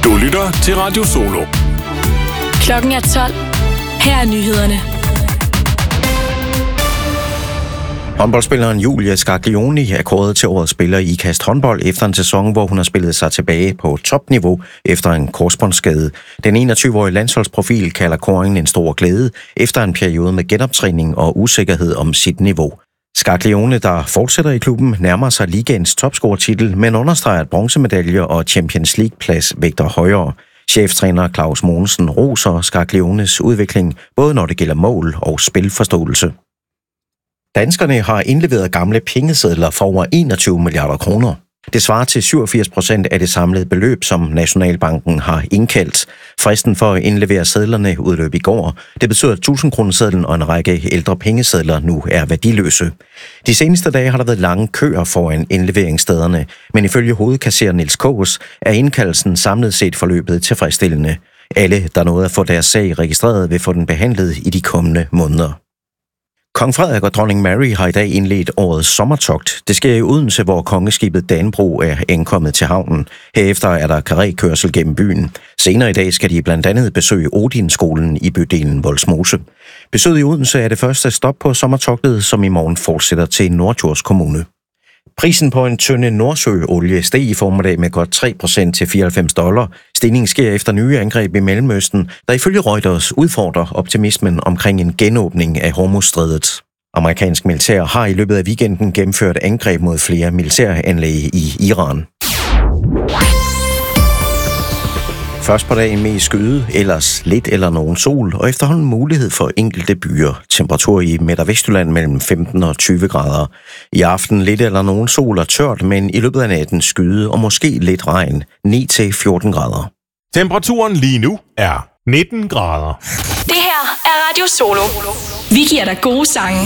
Du lytter til Radio Solo. Klokken er 12. Her er nyhederne. Håndboldspilleren Julia Scaglioni er kåret til årets spiller i IKAST håndbold efter en sæson, hvor hun har spillet sig tilbage på topniveau efter en korsbåndsskade. Den 21-årige landsholdsprofil kalder kåringen en stor glæde efter en periode med genoptræning og usikkerhed om sit niveau. Scaglioni, der fortsætter i klubben, nærmer sig ligaens topscorertitel, men understreger, at bronzemedaljer og Champions League-plads vægter højere. Cheftræner Claus Mogensen roser Scaglionis udvikling, både når det gælder mål og spilforståelse. Danskerne har indleveret gamle pengesedler for over 21 milliarder kroner. Det svarer til 87% af det samlede beløb, som Nationalbanken har indkaldt. Fristen for at indlevere sedlerne udløb i går. Det betyder, at 1000-kronesedlen og en række ældre pengesedler nu er værdiløse. De seneste dage har der været lange køer foran indleveringsstederne, men ifølge hovedkasserer Niels Kås er indkaldelsen samlet set forløbet tilfredsstillende. Alle, der nåede at få deres sag registreret, vil få den behandlet i de kommende måneder. Kong Frederik og dronning Mary har i dag indledt årets sommertogt. Det sker i Odense, hvor kongeskibet Dannebrog er ankommet til havnen. Herefter er der karrékørsel gennem byen. Senere i dag skal de blandt andet besøge Odinskolen i bydelen Vollsmose. Besøget i Odense er det første stop på sommertogtet, som i morgen fortsætter til Norddjurs Kommune. Prisen på en tønde nordsøolie steg i formiddag med godt 3% til $94. Stigningen sker efter nye angreb i Mellemøsten, der ifølge Reuters udfordrer optimismen omkring en genåbning af Hormuzstrædet. Amerikansk militær har i løbet af weekenden gennemført angreb mod flere militæranlæg i Iran. Først på dagen med skyde, ellers lidt eller nogen sol, og efterhånden mulighed for enkelte byer. Temperatur i Midt- og Vestjylland mellem 15 og 20 grader. I aften lidt eller nogen sol og tørt, men i løbet af natten skyde og måske lidt regn. 9-14 grader. Temperaturen lige nu er 19 grader. Det her er Radio Solo. Vi giver dig gode sange.